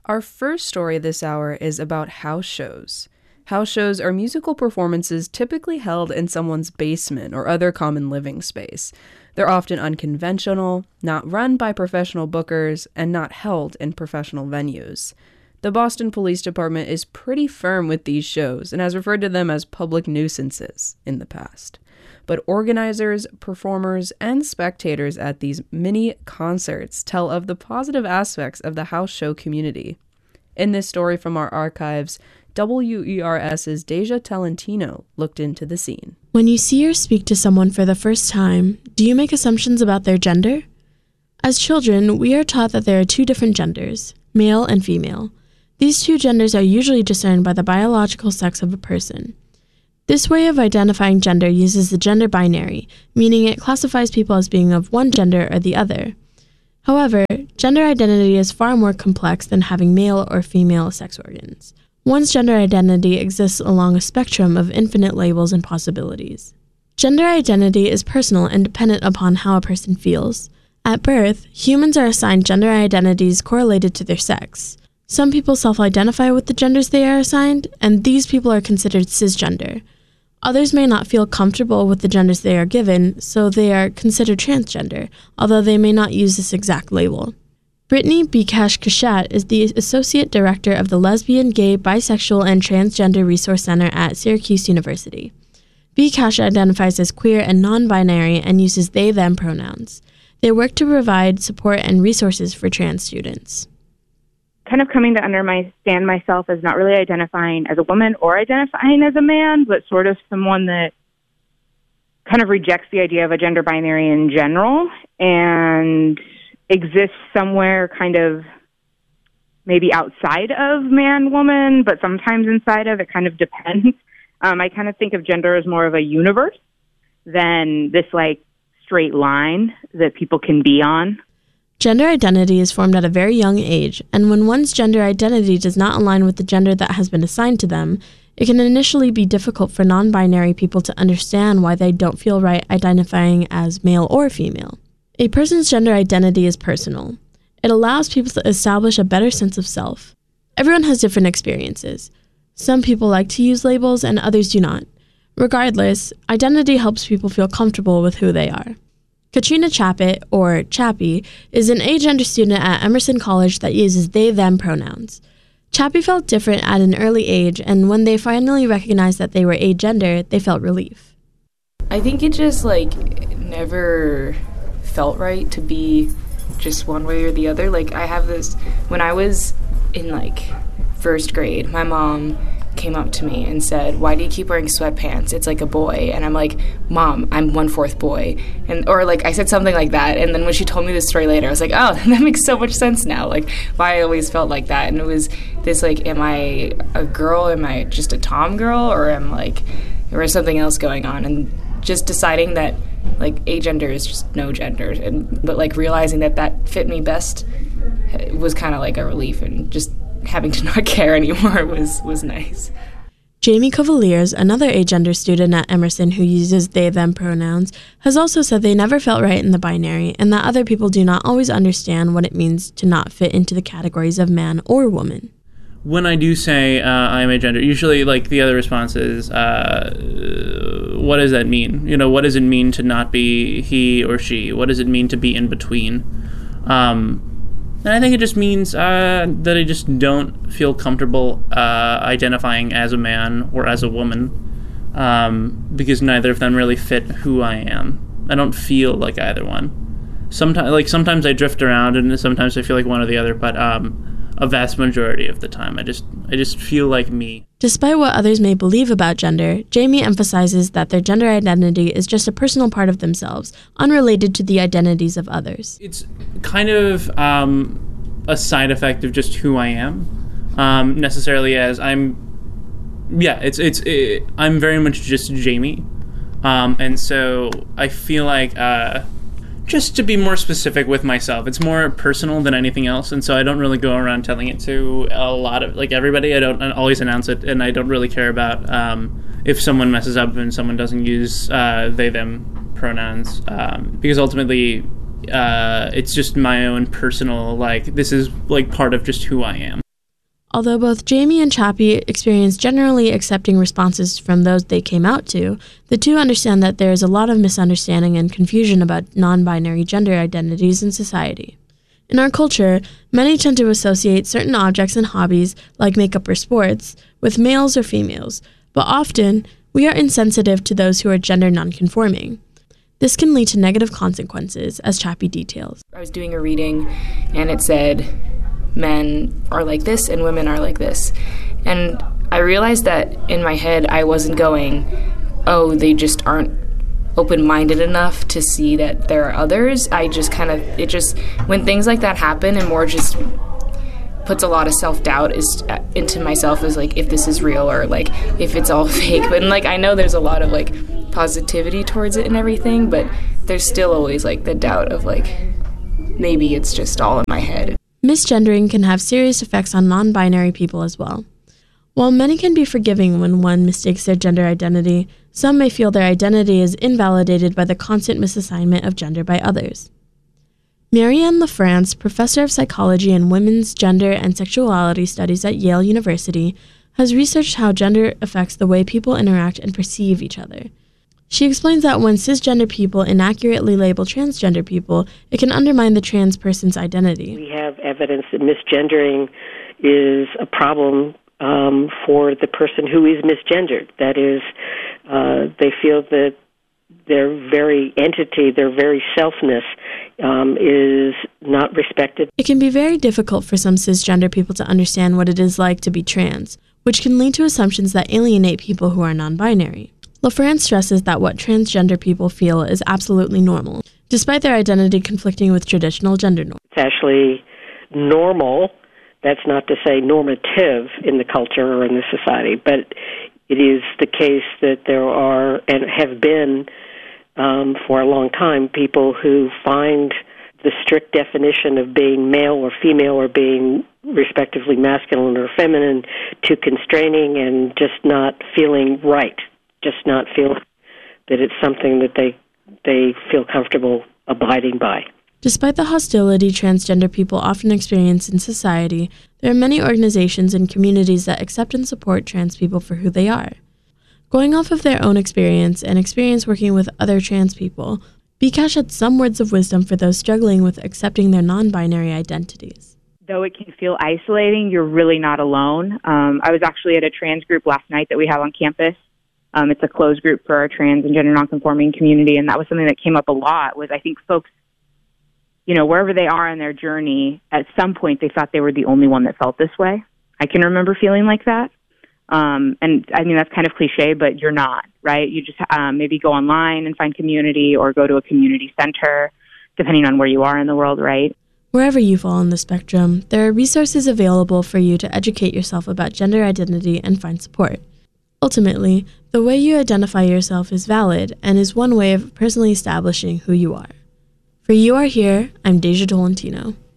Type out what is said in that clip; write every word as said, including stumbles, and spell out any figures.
Our first story this hour is about house shows. House shows are musical performances typically held in someone's basement or other common living space. They're often unconventional, not run by professional bookers, and not held in professional venues. The Boston Police Department is pretty firm with these shows and has referred to them as public nuisances in the past. But organizers, performers, and spectators at these mini concerts tell of the positive aspects of the house show community. In this story from our archives, W E R S's Deja Talentino looked into the scene. When you see or speak to someone for the first time, do you make assumptions about their gender? As children, we are taught that there are two different genders, male and female. These two genders are usually discerned by the biological sex of a person. This way of identifying gender uses the gender binary, meaning it classifies people as being of one gender or the other. However, gender identity is far more complex than having male or female sex organs. One's gender identity exists along a spectrum of infinite labels and possibilities. Gender identity is personal and dependent upon how a person feels. At birth, humans are assigned gender identities correlated to their sex. Some people self-identify with the genders they are assigned, and these people are considered cisgender. Others may not feel comfortable with the genders they are given, so they are considered transgender, although they may not use this exact label. Brittany Bikash-Kashat is the Associate Director of the Lesbian, Gay, Bisexual, and Transgender Resource Center at Syracuse University. Bikash identifies as queer and non-binary and uses they-them pronouns. They work to provide support and resources for trans students. Kind of coming to understand myself as not really identifying as a woman or identifying as a man, but sort of someone that kind of rejects the idea of a gender binary in general and exists somewhere kind of maybe outside of man, woman, but sometimes inside of it. Kind of depends. Um, I kind of think of gender as more of a universe than this like straight line that people can be on. Gender identity is formed at a very young age, and when one's gender identity does not align with the gender that has been assigned to them, it can initially be difficult for non-binary people to understand why they don't feel right identifying as male or female. A person's gender identity is personal. It allows people to establish a better sense of self. Everyone has different experiences. Some people like to use labels and others do not. Regardless, identity helps people feel comfortable with who they are. Katrina Chappett, or Chappie, is an agender student at Emerson College that uses they-them pronouns. Chappie felt different at an early age, and when they finally recognized that they were agender, they felt relief. I think it just, like, never felt right to be just one way or the other. Like, I have this, when I was in, like, first grade, my mom came up to me and said, "Why do you keep wearing sweatpants? It's like a boy." And I'm like, "Mom, I'm one-fourth boy." And or like I said something like that. And then when she told me this story later, I was like, oh, that makes so much sense now. Like why I always felt like that. And it was this like, am I a girl? Am I just a tom girl? Or am like, or is something else going on? And just deciding that like agender is just no gender. And but like realizing that that fit me best was kind of like a relief, and just having to not care anymore was, was nice. Jamie Cavaliers, another agender student at Emerson who uses they-them pronouns, has also said they never felt right in the binary and that other people do not always understand what it means to not fit into the categories of man or woman. When I do say uh, I'm agender, usually like the other response is, uh, what does that mean? You know, what does it mean to not be he or she? What does it mean to be in between? Um... And I think it just means uh, that I just don't feel comfortable uh, identifying as a man or as a woman, um, because neither of them really fit who I am. I don't feel like either one. Sometimes, like sometimes I drift around, and sometimes I feel like one or the other. But um, a vast majority of the time, I just I just feel like me. Despite what others may believe about gender, Jamie emphasizes that their gender identity is just a personal part of themselves, unrelated to the identities of others. It's kind of um, a side effect of just who I am, um, necessarily as I'm, yeah, it's, it's, it, I'm very much just Jamie, um, and so I feel like, uh, just to be more specific with myself, it's more personal than anything else, and so I don't really go around telling it to a lot of, like, everybody. I don't always announce it, and I don't really care about um, if someone messes up and someone doesn't use uh, they, them pronouns, um, because ultimately uh, it's just my own personal, like, this is, like, part of just who I am. Although both Jamie and Chappie experience generally accepting responses from those they came out to, the two understand that there is a lot of misunderstanding and confusion about non-binary gender identities in society. In our culture, many tend to associate certain objects and hobbies, like makeup or sports, with males or females, but often we are insensitive to those who are gender nonconforming. This can lead to negative consequences, as Chappie details. I was doing a reading, and it said, men are like this and women are like this. And I realized that in my head I wasn't going, oh, they just aren't open-minded enough to see that there are others. I just kind of, it just, when things like that happen and more just puts a lot of self-doubt is into myself as like, if this is real or like, if it's all fake. But like, I know there's a lot of like positivity towards it and everything, but there's still always like the doubt of like, maybe it's just all in my head. Misgendering can have serious effects on non-binary people as well. While many can be forgiving when one mistakes their gender identity, some may feel their identity is invalidated by the constant misassignment of gender by others. Marianne LaFrance, professor of psychology and women's gender and sexuality studies at Yale University, has researched how gender affects the way people interact and perceive each other. She explains that when cisgender people inaccurately label transgender people, it can undermine the trans person's identity. We have evidence that misgendering is a problem um, for the person who is misgendered. That is, uh, they feel that their very entity, their very selfness, um, is not respected. It can be very difficult for some cisgender people to understand what it is like to be trans, which can lead to assumptions that alienate people who are non-binary. LaFrance stresses that what transgender people feel is absolutely normal, despite their identity conflicting with traditional gender norms. It's actually normal. That's not to say normative in the culture or in the society, but it is the case that there are, and have been um, for a long time, people who find the strict definition of being male or female or being respectively masculine or feminine too constraining and just not feeling right. Just not feel that it's something that they they feel comfortable abiding by. Despite the hostility transgender people often experience in society, there are many organizations and communities that accept and support trans people for who they are. Going off of their own experience and experience working with other trans people, Bikash had some words of wisdom for those struggling with accepting their non-binary identities. Though it can feel isolating, you're really not alone. Um, I was actually at a trans group last night that we have on campus. Um, it's a closed group for our trans and gender nonconforming community, and that was something that came up a lot, was I think folks, you know, wherever they are in their journey, at some point they thought they were the only one that felt this way. I can remember feeling like that. Um, and, I mean, that's kind of cliche, but you're not, right? You just um, maybe go online and find community or go to a community center, depending on where you are in the world, right? Wherever you fall on the spectrum, there are resources available for you to educate yourself about gender identity and find support. Ultimately, the way you identify yourself is valid and is one way of personally establishing who you are. For You Are Here, I'm Deja Tolentino.